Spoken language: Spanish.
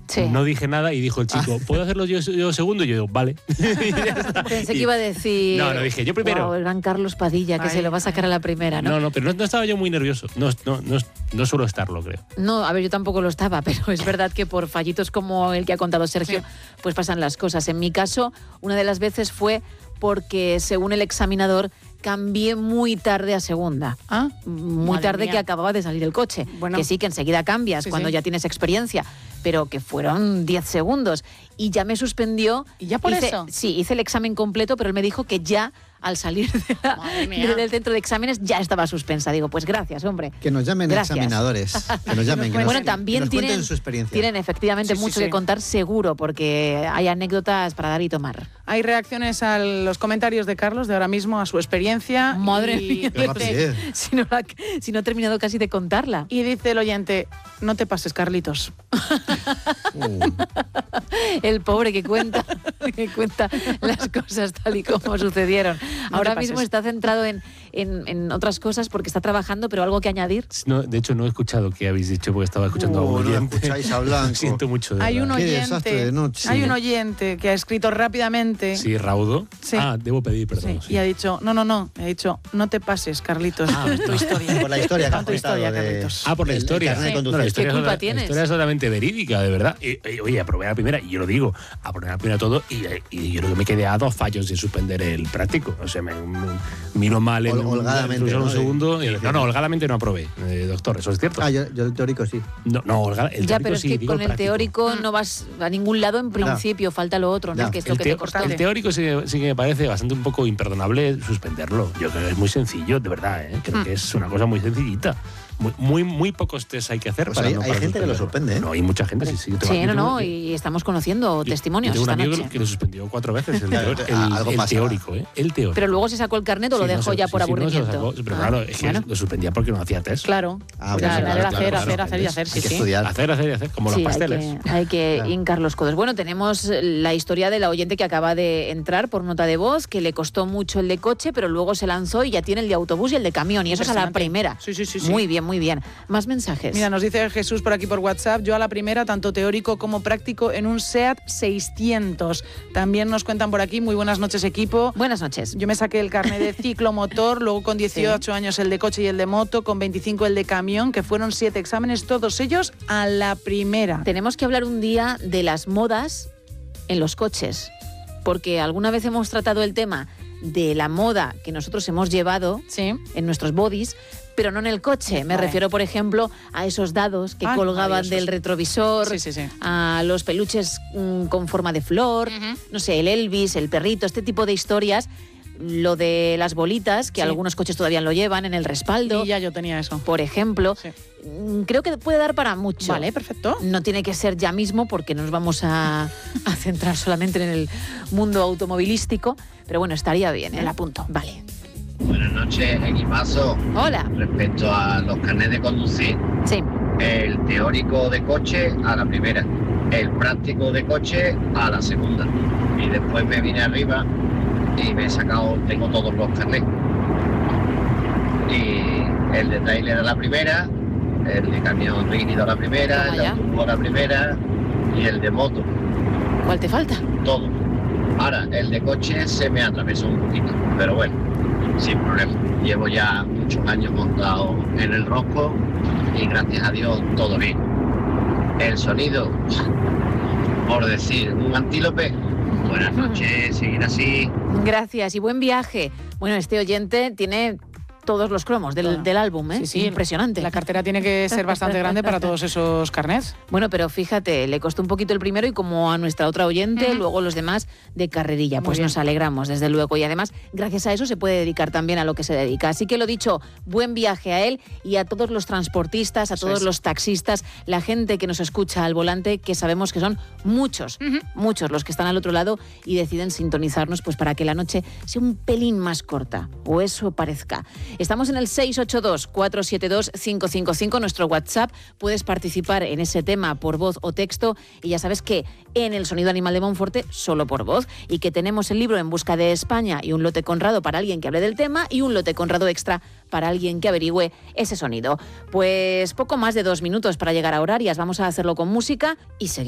Sí. No dije nada y dijo el chico, ¿puedo hacerlo yo segundo? Y yo digo, vale. Pensé que iba a decir... No, dije, yo primero. Wow, el gran Carlos Padilla, que se lo va a sacar a la primera, ¿no? No, pero no estaba yo muy nervioso. No suelo estarlo, creo. No, a ver, yo tampoco lo estaba, pero es verdad que por fallitos como el que ha contado Sergio, pues pasan las cosas. En mi caso, una de las veces fue porque, según el examinador, cambié muy tarde a segunda. Muy tarde que acababa de salir el coche. Bueno. Que sí, que enseguida cambias cuando ya tienes experiencia, pero que fueron 10 segundos. Y ya me suspendió. ¿Y ya por eso? Sí, hice el examen completo, pero él me dijo que ya al salir del centro de exámenes ya estaba suspensa. Digo, pues gracias, hombre. Que nos llamen examinadores. Que nos llamen. Bueno, también cuenten su experiencia. Tienen efectivamente mucho que contar, seguro, porque hay anécdotas para dar y tomar. Hay reacciones a los comentarios de Carlos de ahora mismo, a su experiencia. Madre mía, si no he terminado casi de contarla. Y dice el oyente, no te pases, Carlitos. El pobre que cuenta las cosas tal y como sucedieron. Ahora mismo está centrado en otras cosas porque está trabajando, pero algo que añadir. No, de hecho, no he escuchado qué habéis dicho porque estaba escuchando a un oyente. No escucháis a Blanco. Siento mucho. Hay un oyente oyente que ha escrito rápidamente. Sí, Raudo. Sí. Debo pedir perdón. Sí. Y ha dicho, ha dicho, no te pases, Carlitos. Tu historia. Por la historia que tu historia, Carlitos. Por la historia. La historia es totalmente verídica, de verdad. Oye, aprobé la primera, y yo lo digo, aprobé la primera todo, y yo creo que me quedé a 2 fallos de suspender el práctico. O sea, me miro mal en holgadamente, un segundo. No, holgadamente no aprobé, doctor, eso es cierto. Yo el teórico sí. No, el ya, teórico pero es sí, que con el teórico no vas a ningún lado en principio, falta lo otro, ¿no? Que es lo que te costó. El teórico sí que me parece bastante un poco imperdonable suspenderlo. Yo creo que es muy sencillo, de verdad, ¿eh? Creo que es una cosa muy sencillita. Muy pocos test hay que hacer. Pues hay gente que lo suspende, ¿eh? No, hay mucha gente, sí. Y estamos conociendo testimonios tengo un esta amigo noche. que lo suspendió 4 veces el teórico, ¿eh? El teórico. Pero luego se sacó el carnet o lo dejó ya por aburrimiento. Pero claro, es que lo suspendía porque no hacía test. Claro. Hacer, sí. Estudiar. Hacer, como los pasteles. Hay que hincar los codos. Bueno, tenemos la historia de la oyente que acaba de entrar por nota de voz, que le costó mucho el de coche, pero luego se lanzó y ya tiene el de autobús y el de camión, y eso es a la primera. Sí. Muy bien. Más mensajes. Mira, nos dice Jesús por aquí por WhatsApp, yo a la primera, tanto teórico como práctico, en un SEAT 600. También nos cuentan por aquí, muy buenas noches, equipo. Buenas noches. Yo me saqué el carnet de ciclomotor, luego con 18 años el de coche y el de moto, con 25 el de camión, que fueron 7 exámenes, todos ellos a la primera. Tenemos que hablar un día de las modas en los coches, porque alguna vez hemos tratado el tema de la moda que nosotros hemos llevado en nuestros bodies, pero no en el coche. Me refiero, por ejemplo, a esos dados que colgaban del retrovisor, a los peluches con forma de flor, no sé, el Elvis, el perrito, este tipo de historias. Lo de las bolitas, que algunos coches todavía lo llevan en el respaldo. Y ya yo tenía eso. Por ejemplo. Creo que puede dar para mucho. Vale, perfecto. No tiene que ser ya mismo porque no nos vamos a centrar solamente en el mundo automovilístico, pero bueno, estaría bien, ¿eh? El apunto. Vale. Buenas noches, equipazo. Hola. Respecto a los carnets de conducir, el teórico de coche a la primera, el práctico de coche a la segunda. Y después me vine arriba y me he sacado, tengo todos los carnets. Y el de trailer a la primera, el de camión rígido a la primera, el de autobús a la primera y el de moto. ¿Cuál te falta? Todo. Ahora, el de coche se me atravesó un poquito, pero bueno, sin problema. Llevo ya muchos años montado en el rosco y gracias a Dios todo bien. El sonido, por decir, un antílope. Buenas noches, seguir así. Gracias y buen viaje. Bueno, este oyente tiene todos los cromos del álbum, ¿eh? Sí, impresionante. La cartera tiene que ser bastante grande para todos esos carnets. Bueno, pero fíjate, le costó un poquito el primero y como a nuestra otra oyente, luego los demás de carrerilla. Pues nos alegramos, desde luego. Y además, gracias a eso se puede dedicar también a lo que se dedica. Así que lo dicho, buen viaje a él y a todos los transportistas, a todos los taxistas, la gente que nos escucha al volante, que sabemos que son muchos los que están al otro lado y deciden sintonizarnos pues para que la noche sea un pelín más corta, o eso parezca. Estamos en el 682-472-555, nuestro WhatsApp. Puedes participar en ese tema por voz o texto y ya sabes que en el Sonido Animal de Monforte solo por voz y que tenemos el libro En busca de España y un lote Conrado para alguien que hable del tema y un lote Conrado extra para alguien que averigüe ese sonido. Pues poco más de 2 minutos para llegar a Horarias. Vamos a hacerlo con música y seguir.